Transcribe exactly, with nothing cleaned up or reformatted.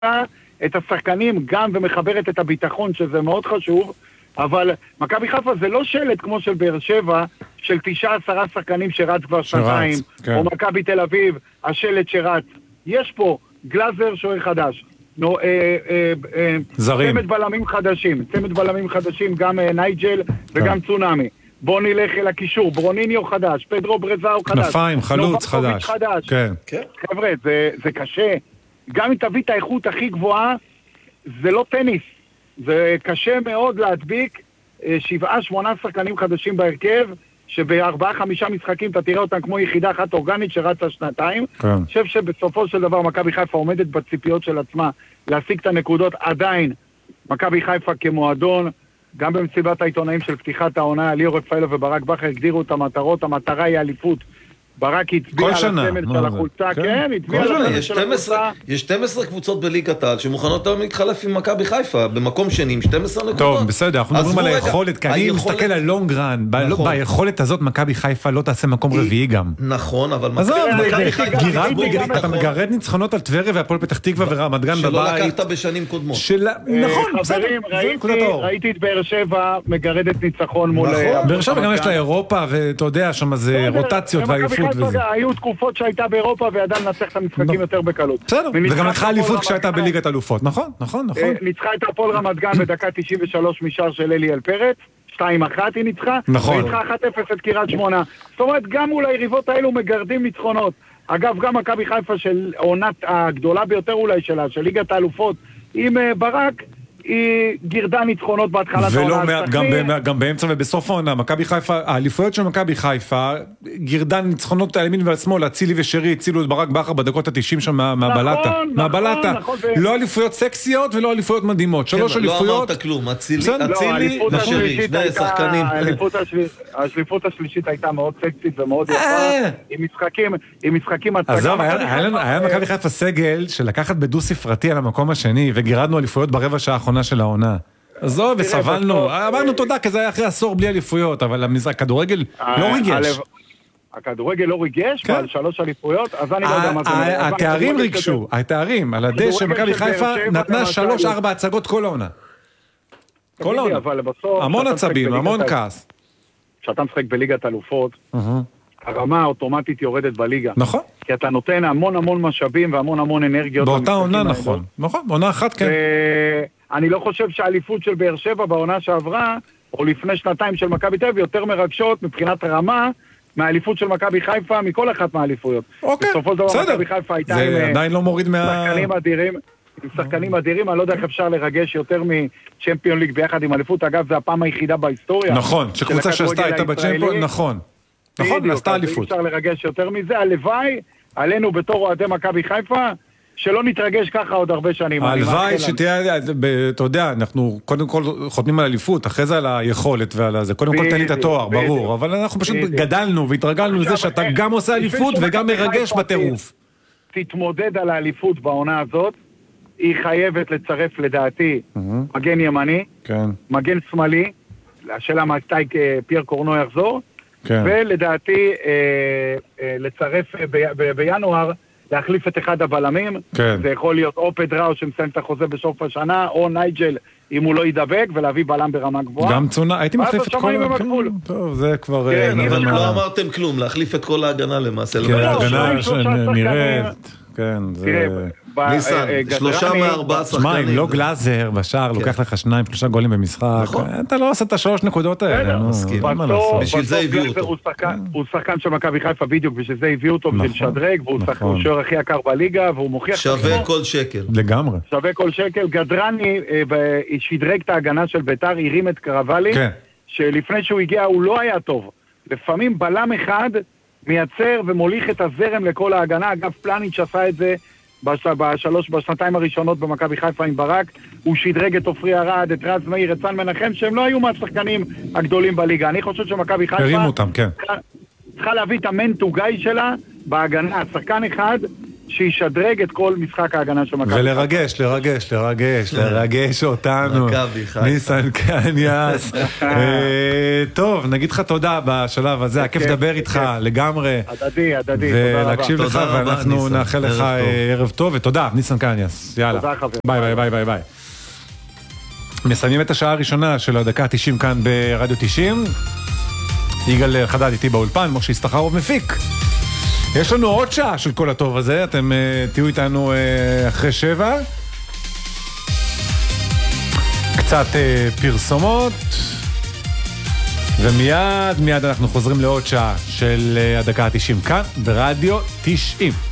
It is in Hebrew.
את השחקנים גם ומחברת את הביטחון, שזה מאוד חשוב, אבל מכבי חיפה זה לא שלט כמו של באר שבע, של תשעה עשרה שחקנים שרץ כבר שנתיים, כן. או מכבי תל אביב, השלט שרץ. יש פה גלאזר שוער חדש, נו, אה, אה, אה, זרים. צמד בלמים חדשים, צמד בלמים חדשים, גם אה, נייג'ל וגם כן. צונאמי. בוא נלך אל הקישור, ברוניניו חדש, פדרו ברזאו חדש. כנפיים, חלוץ חדש. חדש. כן. כן. חבר'ה, זה, זה קשה. גם אם תביא את האיכות הכי גבוהה, זה לא טניס. זה קשה מאוד להדביק שבעה, שמונה שחקנים חדשים בהרכב, שבארבעה, חמישה משחקים אתה תראה אותם כמו יחידה אחת אורגנית שרצה שנתיים. כן. אני חושב שבסופו של דבר מכבי חיפה עומדת בציפיות של עצמה להשיג את הנקודות. עדיין, מכבי חיפה כמועדון, גם במסיבת העיתונאים של פתיחת העונה, ליאור רפאלו וברק בכר הגדירו את המטרות, המטרה היא אליפות. ברק הצביע על הסמל של החולצה, כן, הצביע על הסמל של החולצה. יש שתים עשרה קבוצות בליגת העל שמוכנות היום להתחלף עם מכבי חיפה, במקום שני עם שתים עשרה נקודות. טוב, בסדר, אנחנו מדברים על היכולת, כי אני מסתכל על לונגרן, ביכולת הזאת מכבי חיפה לא תעשה מקום רביעי גם. נכון, אבל מכבי חיפה... אתה מגרד ניצחונות על טבריה והפועל פתח תקווה ורמת גן בבית. שלא לקחת בשנים קודמות. נכון, בסדר. ראיתי את באר שבע מגרדת ניצחון מול... באר שבע גם יש לה אירופה, ואתה יודע, שם זה רוטציות והעייפות וזה. היו תקופות שהייתה באירופה וידעה לנצח את המשחקים יותר בקלות. בסדר, וגם לקחה אליפות כשהייתה בליגת אלופות, נכון, נכון, נכון. ניצחה את הפועל רמת גן בדקה תשעים ושלוש משער של אליאל פרץ, שתיים אחת היא ניצחה, נכון. וניצחה אחת אפס את קריית שמונה. זאת אומרת, גם מול היריבות האלו מגרדים ניצחונות. אגב, גם מכבי חיפה של עונת הגדולה ביותר אולי שלה, של ליגת האלופות, עם ברק, היא גירדה ניצחונות בהתחלת העונה. גם באמצע ובסוף העונה, מכבי חיפה, האליפויות של מכבי חיפה, גירדה ניצחונות על ימין ועל שמאל, אצילי ושרי הצילו את ברק בכר בדקות ה-תשעים שם מהבלטה. מהבלטה. לא אליפויות סקסיות ולא אליפויות מדהימות. שלוש אליפויות. לא אמרת כלום, אצילי ושרי, שני שחקנים. האליפות השלישית הייתה מאוד סקסית ומאוד יפה, עם משחקים עזוב, היה מכבי חיפה סגל שלקחת בדו ספרתי על המקום השני, וגירדנו אליפויות ברבע שעה האחרונה של העונה. עזוב, וסבלנו. אמרנו תודה, כי זה היה אחרי עשור בלי אליפויות, אבל הכדורגל לא ריגש. הכדורגל לא ריגש, ועל שלוש אליפויות, אז אני לא יודע מה זה. התארים ריגשו, התארים, על הדשא שמכבי חיפה נתנה שלוש, ארבע הצגות כל העונה. כל העונה. המון עצבים, המון כעס. כשאתה משחק בליגת אלופות, הרמה האוטומטית יורדת בליגה. נכון. כי אתה נותן המון המון משאבים והמון המון אנרגיות. באותה עונה, נכון. נכון, עונה אחת, כן. אני לא חושב שהאליפות של באר שבע בעונה שעברה, או לפני שנתיים של מכבי תל אביב, יותר מרגשות מבחינת רמה, מהאליפות של מכבי חיפה, מכל אחת מהאליפויות. אוקיי, בסופו של דבר מכבי חיפה הייתה עם... זה עדיין לא מוריד מה... שחקנים אדירים, עם שחקנים אדירים, אני לא יודע איך אפשר לרגש יותר מצ'מפיון ליג ביחד עם אליפות. אגב, זה הפעם היחידה בהיסטוריה. נכון, שקבוצה שעשתה הייתה בצ'מפיון, נכון. נכון, עשתה אליפות. אפשר לרגש יותר מזה, הלוואי, עלינו בתור אוהדי מכבי חיפה, שלא נתרגש ככה עוד הרבה שנים. הלוואי שתהיה, אתה יודע, אנחנו קודם כל חותמים על אליפות, אחרי זה על היכולת ועל זה, קודם כל תן לי את התואר, ברור, אבל אנחנו פשוט גדלנו והתרגלנו לזה שאתה גם עושה אליפות וגם מרגש בטירוף. תתמודד על האליפות בעונה הזאת, היא חייבת לצרף לדעתי מגן ימני, מגן שמאלי, השאלה מתי פייר קורנו יחזור, ולדעתי לצרף בינואר להחליף את אחד הבלמים, זה יכול להיות או פדראו שמסיים את החוזה בסוף השנה, או נייג'ל אם הוא לא ידבק, ולהביא בלם ברמה גבוהה. גם צונה, הייתי מחליף את כל... טוב, זה כבר... אבל לא אמרתם כלום, להחליף את כל ההגנה למעשה. כן, ההגנה נראית... כן, זה... ניסן, שלושה מארבעה שחקנים. שמע, אם לא גלאזר בשער, לוקח לך שניים, שלושה גולים במשחק, אתה לא עושה את השלוש נקודות האלה. בשביל זה הביאו אותו. הוא שחקן של מכבי חיפה בדיוק, בשביל זה הביאו אותו, בשביל שדרג, והוא שוער הכי יקר בליגה, והוא מוכיח... שווה כל שקל. לגמרי. שווה כל שקל. גדרני שדרג את ההגנה של ביתר, הרים את קרבלי, שלפני שהוא הגיע הוא לא היה טוב. לפעמים בלם אחד מייצר ומוליך את הזרם לכל ההגנה. אגב, פלניץ' עשה את זה בשלוש, בשנתיים הראשונות במכבי חיפה עם ברק. הוא שדרג את עופרי ארד, את רז מאיר, את סן מנחם, שהם לא היו מהשחקנים הגדולים בליגה. אני חושב שמכבי חיפה הרימו אותם, כן. צריכה להביא את המנטו גיא שלה בהגנה. שחקן אחד שישדרג את כל משחק ההגנה של מכבי. ולרגש, לרגש, לרגש, לרגש אותנו. מכבי חיפה. ניסן קניאס. טוב, נגיד לך תודה בשלב הזה, הכיף לדבר איתך לגמרי. הדדי, הדדי, תודה רבה. ולהקשיב לך, ואנחנו נאחל לך ערב טוב, ותודה, ניסן קניאס. יאללה. תודה חבר. ביי ביי ביי ביי ביי. מסיימים את השעה הראשונה של הדקה ה-תשעים כאן ברדיו תשעים. יגאל חדד איתי באולפן, משה יששכרוב מפיק. יש לנו עוד שעה של כל הטוב הזה, אתם uh, תהיו איתנו uh, אחרי שבע. קצת uh, פרסומות, ומיד, מיד אנחנו חוזרים לעוד שעה של uh, הדקה ה-תשעים כאן ברדיו תשעים.